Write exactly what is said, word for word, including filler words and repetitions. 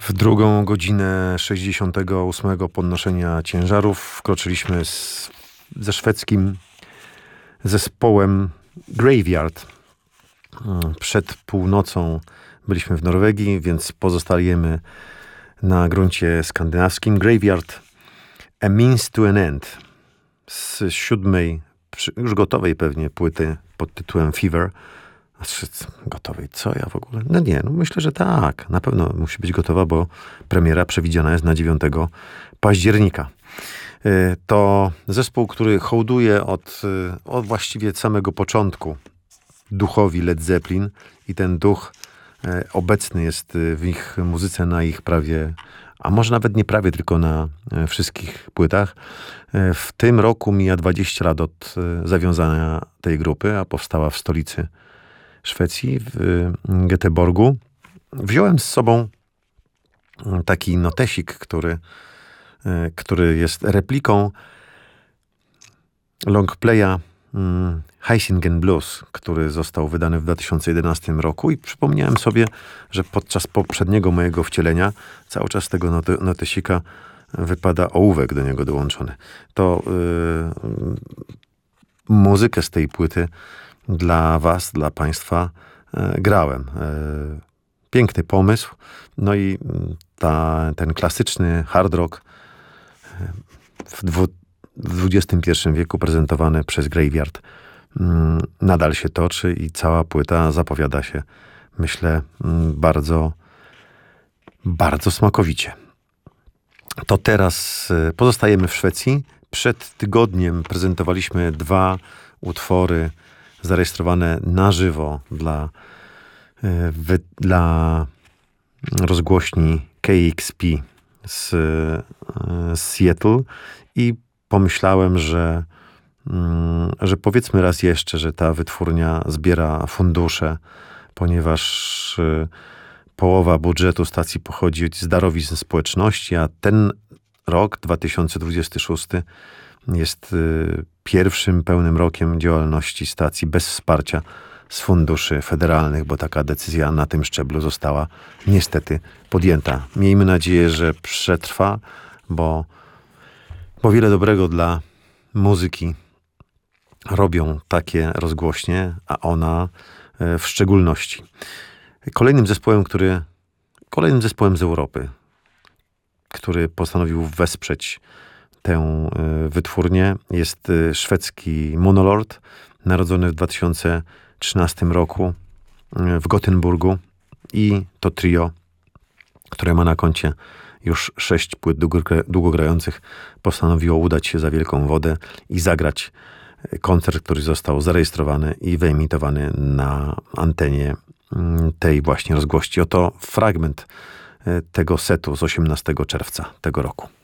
W drugą godzinę sześćdziesiątego ósmego podnoszenia ciężarów wkroczyliśmy z, ze szwedzkim zespołem Graveyard. Przed północą byliśmy w Norwegii, więc pozostajemy na gruncie skandynawskim. Graveyard, A Means to an End, z siódmej, już gotowej pewnie płyty pod tytułem Fever. Gotowej, co ja w ogóle? No nie, no myślę, że tak. Na pewno musi być gotowa, bo premiera przewidziana jest na dziewiątego października. To zespół, który hołduje od, od właściwie samego początku duchowi Led Zeppelin i ten duch obecny jest w ich muzyce, na ich prawie, a może nawet nie prawie, tylko na wszystkich płytach. W tym roku mija dwadzieścia lat od zawiązania tej grupy, a powstała w stolicy Szwecji, w Göteborgu. Wziąłem z sobą taki notesik, który, który jest repliką longplaya Heisingen Blues, który został wydany w dwa tysiące jedenastym roku, i przypomniałem sobie, że podczas poprzedniego mojego wcielenia cały czas z tego not- notesika wypada ołówek do niego dołączony. To yy, muzykę z tej płyty dla was, dla państwa yy, grałem. Yy, piękny pomysł. No i ta, ten klasyczny hard rock yy, w dwu, w dwudziestym pierwszym wieku prezentowany przez Graveyard nadal się toczy i cała płyta zapowiada się, myślę, bardzo, bardzo smakowicie. To teraz pozostajemy w Szwecji. Przed tygodniem prezentowaliśmy dwa utwory zarejestrowane na żywo dla, wy, dla rozgłośni K X P z, z Seattle i pomyślałem, że, że powiedzmy raz jeszcze, że ta wytwórnia zbiera fundusze, ponieważ połowa budżetu stacji pochodzi z darowizn społeczności, a ten rok, dwa tysiące dwudziesty szósty, jest pierwszym pełnym rokiem działalności stacji bez wsparcia z funduszy federalnych, bo taka decyzja na tym szczeblu została niestety podjęta. Miejmy nadzieję, że przetrwa, bo Bo wiele dobrego dla muzyki robią takie rozgłośnie, a ona w szczególności. Kolejnym zespołem, który, kolejnym zespołem z Europy, który postanowił wesprzeć tę wytwórnię, jest szwedzki Monolord, narodzony w dwa tysiące trzynastym roku w Gotenburgu, i to trio, które ma na koncie już sześć płyt długogrających, postanowiło udać się za wielką wodę i zagrać koncert, który został zarejestrowany i wyemitowany na antenie tej właśnie rozgłości. Oto fragment tego setu z osiemnastego czerwca tego roku.